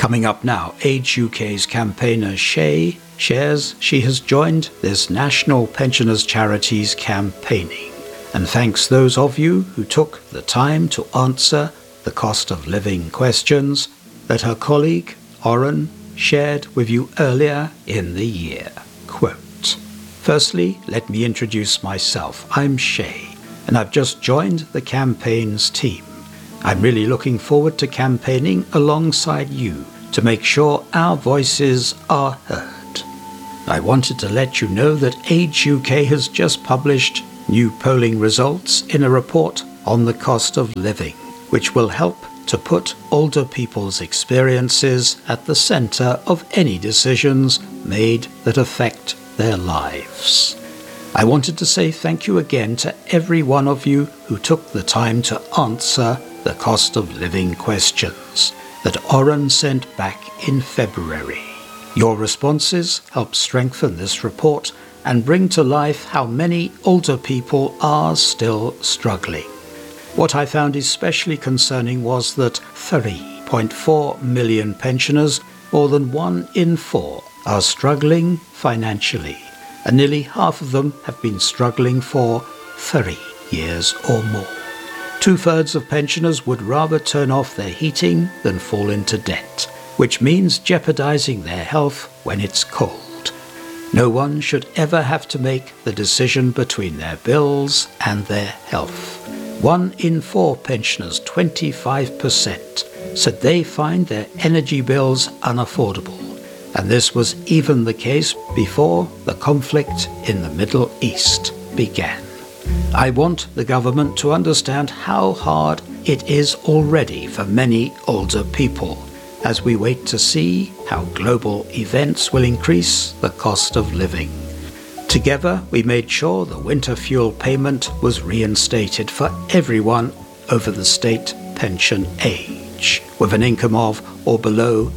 Coming up now, Age UK's campaigner Shay shares she has joined this National Pensioners Charities campaigning and thanks those of you who took the time to answer the cost of living questions that her colleague Oren shared with you earlier in the year. Quote, "Firstly, let me introduce myself. I'm Shay, and I've just joined the campaign's team. I'm really looking forward to campaigning alongside you to make sure our voices are heard. I wanted to let you know that Age UK has just published new polling results in a report on the cost of living, which will help to put older people's experiences at the centre of any decisions made that affect their lives. I wanted to say thank you again to every one of you who took the time to answer the cost of living questions that Oren sent back in February. Your responses help strengthen this report and bring to life how many older people are still struggling. What I found especially concerning was that 3.4 million pensioners, more than 1 in 4, are struggling financially, and nearly half of them have been struggling for 30 years or more. 2/3 of pensioners would rather turn off their heating than fall into debt, which means jeopardizing their health when it's cold. No one should ever have to make the decision between their bills and their health. 1 in 4 pensioners, 25%, said they find their energy bills unaffordable, and this was even the case before the conflict in the Middle East began. I want the government to understand how hard it is already for many older people as we wait to see how global events will increase the cost of living. Together, we made sure the winter fuel payment was reinstated for everyone over the state pension age, with an income of or below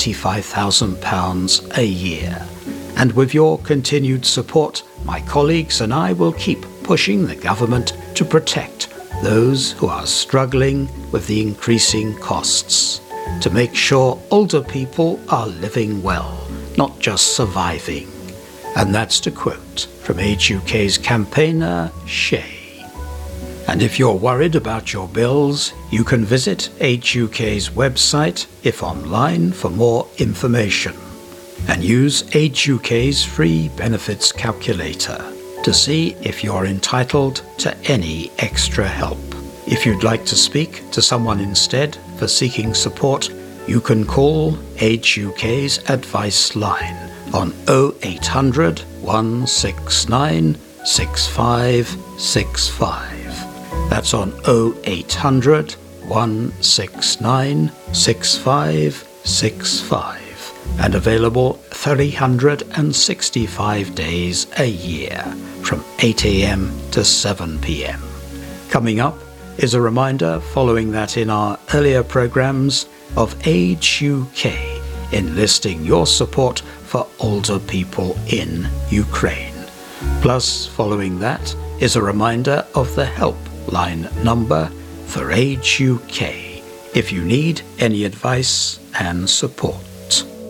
£35,000 a year. And with your continued support, my colleagues and I will keep pushing the government to protect those who are struggling with the increasing costs, to make sure older people are living well, not just surviving. And that's to quote from Age UK's campaigner, Shay. And if you're worried about your bills, you can visit Age UK's website, if online, for more information, and use Age UK's free benefits calculator to see if you're entitled to any extra help. If you'd like to speak to someone instead for seeking support, you can call Age UK's advice line on 0800 169 6565. That's on 0800 169 6565. And available 365 days a year from 8 a.m. to 7 p.m. Coming up is a reminder following that in our earlier programs of Age UK, enlisting your support for older people in Ukraine. Plus, following that is a reminder of the helpline number for Age UK if you need any advice and support.